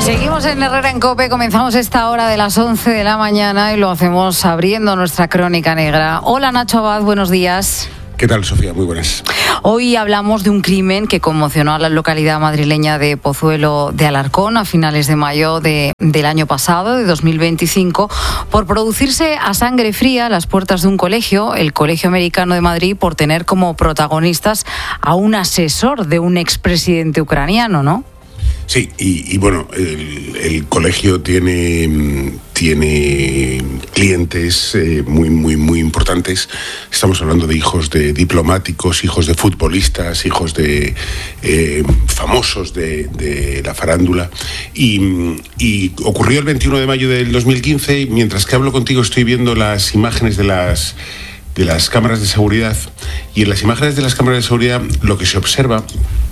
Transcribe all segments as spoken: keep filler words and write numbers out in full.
Seguimos en Herrera en COPE, comenzamos esta hora de las once de la mañana y lo hacemos abriendo nuestra crónica negra. Hola Nacho Abad, buenos días. ¿Qué tal, Sofía? Muy buenas. Hoy hablamos de un crimen que conmocionó a la localidad madrileña de Pozuelo de Alarcón a finales de mayo de, del año pasado, de dos mil veinticinco, por producirse a sangre fría a las puertas de un colegio, el Colegio Americano de Madrid, por tener como protagonistas a un asesor de un expresidente ucraniano, ¿no? Sí, y, y bueno, el, el colegio tiene, tiene clientes eh, muy, muy, muy importantes. Estamos hablando de hijos de diplomáticos, hijos de futbolistas, hijos de eh, famosos de, de la farándula. Y, y ocurrió el veintiuno de mayo del dos mil quince, y mientras que hablo contigo estoy viendo las imágenes de las, de las cámaras de seguridad. Y en las imágenes de las cámaras de seguridad lo que se observa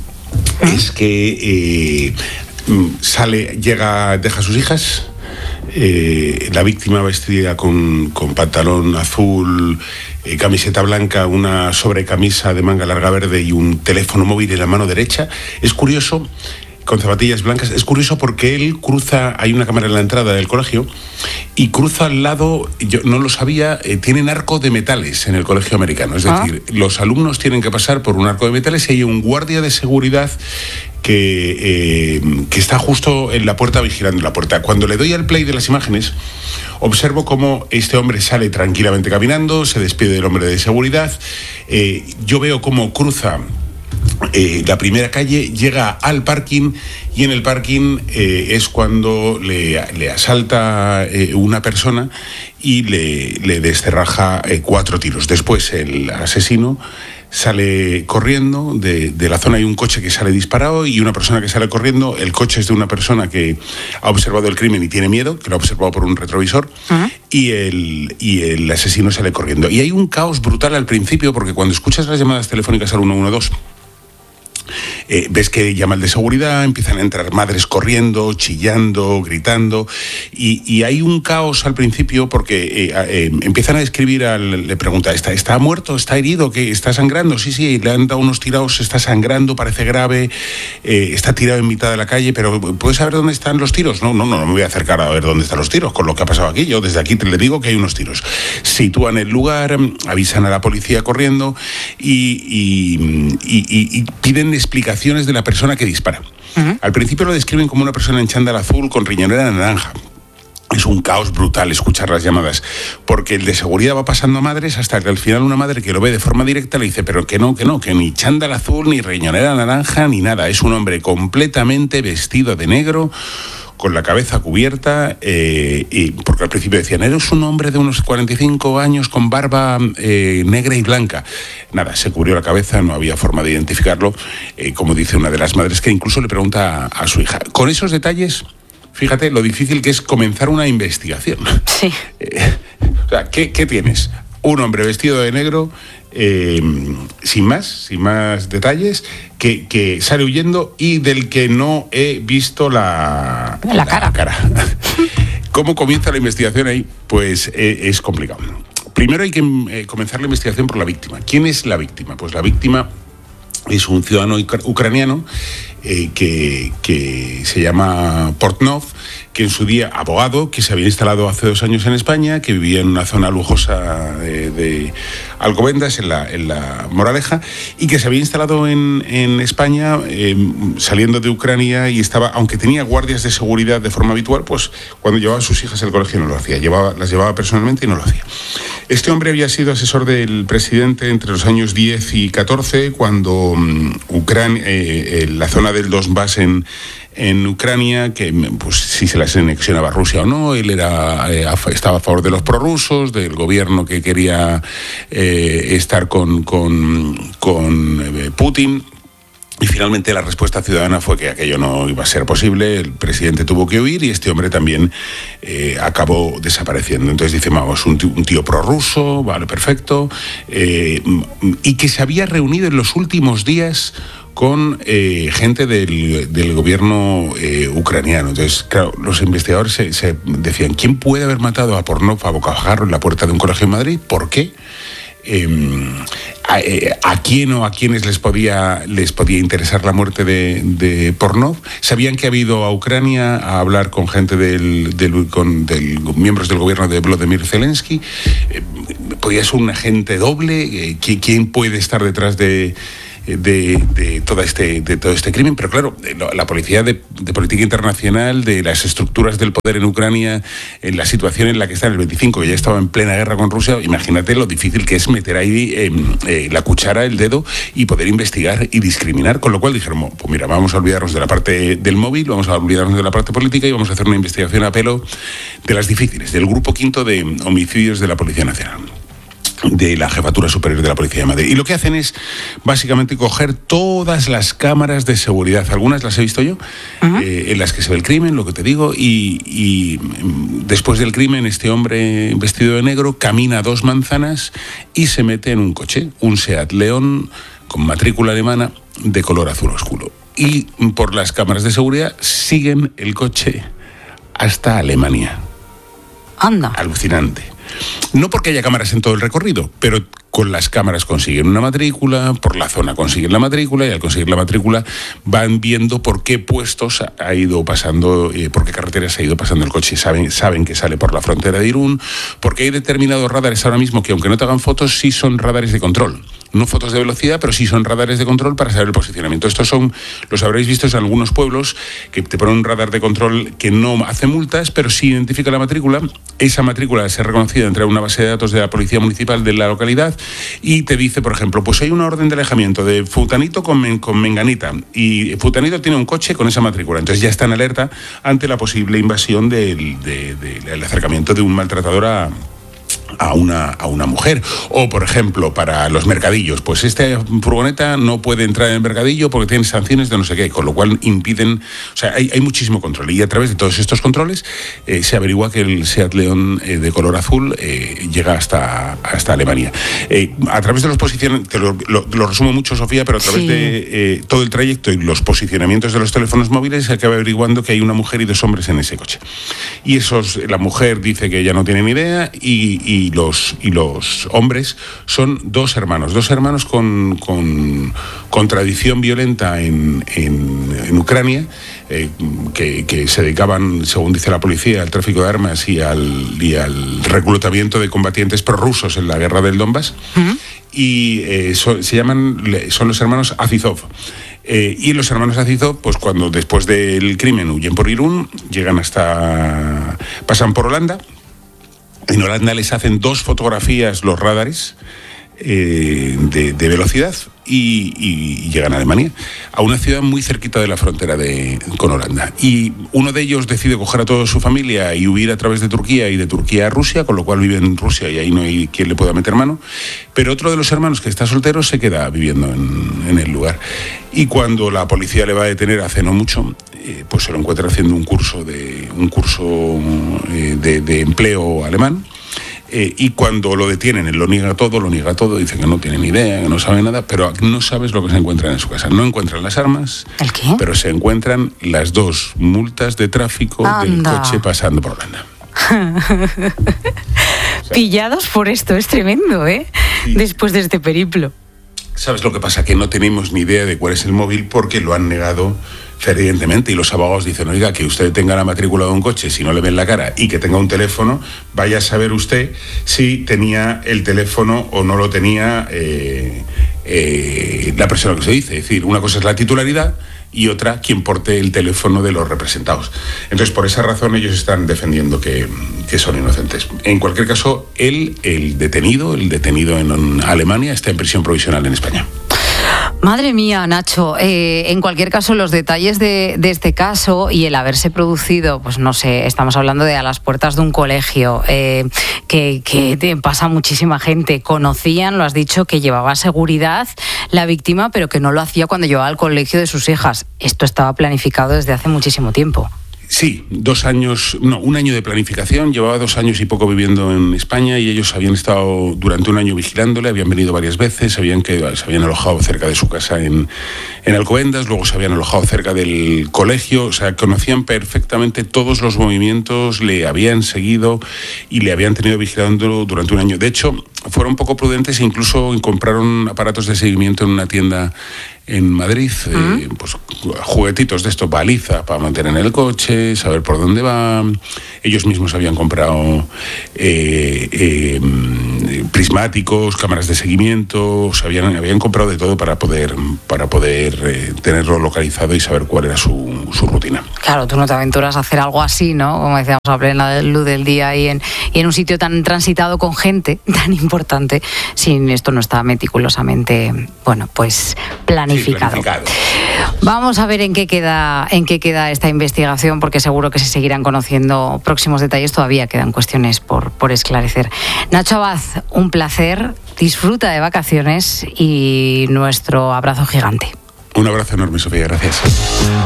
es que eh, sale, llega, deja a sus hijas, eh, la víctima vestida con, con pantalón azul, eh, camiseta blanca, una sobrecamisa de manga larga verde y un teléfono móvil en la mano derecha. Es curioso, con zapatillas blancas, es curioso porque él cruza, hay una cámara en la entrada del colegio, y cruza al lado, yo no lo sabía, eh, tienen arco de metales en el Colegio Americano, es decir, ah. los alumnos tienen que pasar por un arco de metales y hay un guardia de seguridad que, eh, que está justo en la puerta vigilando la puerta. Cuando le doy al play de las imágenes, observo cómo este hombre sale tranquilamente caminando, se despide del hombre de seguridad, eh, yo veo cómo cruza Eh, la primera calle, llega al parking y en el parking eh, es cuando le, le asalta eh, una persona y le, le descerraja eh, cuatro tiros. Después el asesino sale corriendo de, de la zona. Hay un coche que sale disparado y una persona que sale corriendo. El coche es de una persona que ha observado el crimen y tiene miedo, que lo ha observado por un retrovisor. Uh-huh. y, el, y el asesino sale corriendo. Y hay un caos brutal al principio porque cuando escuchas las llamadas telefónicas al uno uno dos, Eh, ves que llama el de seguridad, empiezan a entrar madres corriendo, chillando, gritando, y, y hay un caos al principio porque eh, eh, empiezan a escribir, al, le pregunta, ¿está, ¿está muerto? ¿Está herido? ¿Qué, ¿Está sangrando? Sí, sí, le han dado unos tirados, está sangrando, parece grave, eh, está tirado en mitad de la calle, pero ¿puedes saber dónde están los tiros? No, no, no, no me voy a acercar a ver dónde están los tiros, con lo que ha pasado aquí, yo desde aquí te le digo que hay unos tiros. Sitúan el lugar, avisan a la policía corriendo y, y, y, y, y piden explicaciones de la persona que dispara. Uh-huh. Al principio lo describen como una persona en chándal azul con riñonera naranja. Es un caos brutal escuchar las llamadas, porque el de seguridad va pasando a madres hasta que al final una madre que lo ve de forma directa le dice, pero que no, que no, que ni chándal azul, ni riñonera naranja, ni nada. Es un hombre completamente vestido de negro, con la cabeza cubierta, eh, y porque al principio decían, eres un hombre de unos cuarenta y cinco años con barba eh, negra y blanca. Nada, se cubrió la cabeza, no había forma de identificarlo, eh, como dice una de las madres, que incluso le pregunta a, a su hija. Con esos detalles, fíjate lo difícil que es comenzar una investigación. Sí. Eh, o sea, ¿qué, qué tienes? Un hombre vestido de negro, eh, sin más, sin más detalles, que, que sale huyendo y del que no he visto la, la, la cara. cara. ¿Cómo comienza la investigación ahí? Pues eh, es complicado. Primero hay que eh, comenzar la investigación por la víctima. ¿Quién es la víctima? Pues la víctima es un ciudadano ucraniano eh, que, que se llama Portnov, que en su día, abogado, que se había instalado hace dos años en España, que vivía en una zona lujosa de, de Alcobendas, en la, en la Moraleja, y que se había instalado en, en España eh, saliendo de Ucrania, y estaba, aunque tenía guardias de seguridad de forma habitual, pues cuando llevaba a sus hijas al colegio no lo hacía, llevaba, las llevaba personalmente y no lo hacía. Este hombre había sido asesor del presidente entre los años diez y catorce, cuando um, Ucrania, eh, eh, la zona del Donbass en en Ucrania, que pues si se las anexionaba Rusia o no, él era eh, estaba a favor de los prorrusos, del gobierno que quería eh, estar con, con, con eh, Putin. Y finalmente la respuesta ciudadana fue que aquello no iba a ser posible, el presidente tuvo que huir y este hombre también eh, acabó desapareciendo. Entonces dice, vamos, un tío, un tío prorruso, vale, perfecto, eh, y que se había reunido en los últimos días con eh, gente del, del gobierno eh, ucraniano. Entonces, claro, los investigadores se, se decían, ¿quién puede haber matado a Portnov a bocajarro en la puerta de un colegio en Madrid? ¿Por qué? Eh, a, a quién o a quiénes les podía, les podía interesar la muerte de, de Pornov. Sabían que había ido a Ucrania a hablar con gente del, del, con del, miembros del gobierno de Volodymyr Zelensky. Eh, podía ser un agente doble. Eh, ¿Quién puede estar detrás de... De, de, todo este, de todo este crimen? Pero claro, la policía de, de política internacional, de las estructuras del poder en Ucrania, en la situación en la que está en el veinticinco, que ya estaba en plena guerra con Rusia, imagínate lo difícil que es meter ahí eh, eh, la cuchara, el dedo y poder investigar y discriminar, con lo cual dijeron, pues mira, vamos a olvidarnos de la parte del móvil, vamos a olvidarnos de la parte política y vamos a hacer una investigación a pelo de las difíciles, del grupo quinto de homicidios de la Policía Nacional, de la Jefatura Superior de la Policía de Madrid. Y lo que hacen es básicamente coger todas las cámaras de seguridad, algunas las he visto yo, uh-huh. eh, en las que se ve el crimen, lo que te digo, y, y después del crimen este hombre vestido de negro camina dos manzanas y se mete en un coche, un Seat León con matrícula alemana de color azul oscuro. Y por las cámaras de seguridad siguen el coche hasta Alemania. Anda. Alucinante. No porque haya cámaras en todo el recorrido, pero con las cámaras consiguen una matrícula, por la zona consiguen la matrícula y al conseguir la matrícula van viendo por qué puestos ha ido pasando, eh, por qué carreteras ha ido pasando el coche. Saben, saben que sale por la frontera de Irún, porque hay determinados radares ahora mismo que aunque no te hagan fotos, sí son radares de control. No fotos de velocidad, pero sí son radares de control para saber el posicionamiento. Estos son, los habréis visto en algunos pueblos, que te ponen un radar de control que no hace multas, pero sí identifica la matrícula. Esa matrícula es reconocida entre una base de datos de la Policía Municipal de la localidad y te dice, por ejemplo, pues hay una orden de alejamiento de futanito con, men, con menganita y futanito tiene un coche con esa matrícula. Entonces ya está en alerta ante la posible invasión del, de, de, del acercamiento de un maltratador a... A una, a una mujer. O, por ejemplo, para los mercadillos, pues esta furgoneta no puede entrar en el mercadillo porque tiene sanciones de no sé qué, con lo cual impiden, o sea, hay, hay muchísimo control. Y a través de todos estos controles eh, se averigua que el Seat León eh, de color azul eh, llega hasta, hasta Alemania. Eh, a través de los posicionamientos, te lo, lo, lo resumo mucho, Sofía, pero a través sí. de eh, todo el trayecto y los posicionamientos de los teléfonos móviles se acaba averiguando que hay una mujer y dos hombres en ese coche. Y esos, la mujer dice que ella no tiene ni idea y, y Y los, y los hombres son dos hermanos, dos hermanos con, con, con tradición violenta en, en, en Ucrania, eh, que, que se dedicaban, según dice la policía, al tráfico de armas y al, y al reclutamiento de combatientes prorrusos en la guerra del Donbass. Uh-huh. Y eh, so, se llaman, son los hermanos Azizov. Eh, y los hermanos Azizov, pues cuando después del crimen huyen por Irún, llegan hasta, pasan por Holanda. En Holanda les hacen dos fotografías los radares eh, de, de velocidad y, y llegan a Alemania, a una ciudad muy cerquita de la frontera de, con Holanda. Y uno de ellos decide coger a toda su familia y huir a través de Turquía y de Turquía a Rusia, con lo cual vive en Rusia y ahí no hay quien le pueda meter mano. Pero otro de los hermanos que está soltero se queda viviendo en, en el lugar. Y cuando la policía le va a detener hace no mucho, eh, pues se lo encuentra haciendo un curso de, un curso, eh, de, de empleo alemán. Eh, y cuando lo detienen, él lo niega todo, lo niega todo, dice que no tiene ni idea, que no sabe nada, pero no sabes lo que se encuentran en su casa. No encuentran las armas, ¿el qué? Pero se encuentran las dos multas de tráfico Anda. Del coche pasando por Holanda. Pillados por esto, es tremendo, ¿eh? Sí. Después de este periplo. ¿Sabes lo que pasa? Que no tenemos ni idea de cuál es el móvil porque lo han negado fervientemente y los abogados dicen, oiga, que usted tenga la matrícula de un coche, si no le ven la cara y que tenga un teléfono, vaya a saber usted si tenía el teléfono o no lo tenía eh, eh, la persona que se dice. Es decir, una cosa es la titularidad y otra quien porte el teléfono de los representados. Entonces, por esa razón ellos están defendiendo que, que son inocentes. En cualquier caso, él, el detenido, el detenido en Alemania, está en prisión provisional en España. Madre mía, Nacho, eh, en cualquier caso los detalles de, de este caso y el haberse producido, pues no sé, estamos hablando de a las puertas de un colegio, eh, que, que pasa muchísima gente, conocían, lo has dicho, que llevaba seguridad la víctima, pero que no lo hacía cuando llevaba al colegio de sus hijas. Esto estaba planificado desde hace muchísimo tiempo. Sí, dos años, no, un año de planificación, llevaba dos años y poco viviendo en España y ellos habían estado durante un año vigilándole, habían venido varias veces, habían que, se habían alojado cerca de su casa en, en Alcobendas, luego se habían alojado cerca del colegio, o sea, conocían perfectamente todos los movimientos, le habían seguido y le habían tenido vigilando durante un año. De hecho, fueron poco prudentes e incluso compraron aparatos de seguimiento en una tienda en Madrid, uh-huh. eh, pues juguetitos de estos, baliza para mantener en el coche, saber por dónde va. Ellos mismos habían comprado eh, eh, prismáticos, cámaras de seguimiento, o sea, habían, habían comprado de todo para poder, para poder eh, tenerlo localizado y saber cuál era su, su rutina. Claro, tú no te aventuras a hacer algo así, ¿no? Como decíamos, a plena luz del día y en, y en un sitio tan transitado con gente tan importante, si esto no está meticulosamente, bueno, pues planificado. Sí, planificado. Vamos a ver en qué queda, en qué queda esta investigación, porque seguro que se seguirán conociendo próximos detalles. Todavía quedan cuestiones por, por esclarecer. Nacho Abad, un placer. Disfruta de vacaciones y nuestro abrazo gigante. Un abrazo enorme, Sofía. Gracias.